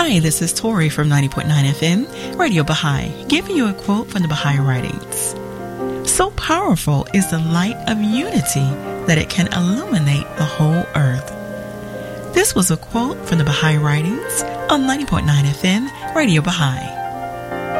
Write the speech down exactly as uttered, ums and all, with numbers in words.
Hi, this is Tori from ninety point nine F M, Radio Baha'i, giving you a quote from the Baha'i Writings. So powerful is the light of unity that it can illuminate the whole earth. This was a quote from the Baha'i Writings on ninety point nine F M, Radio Baha'i.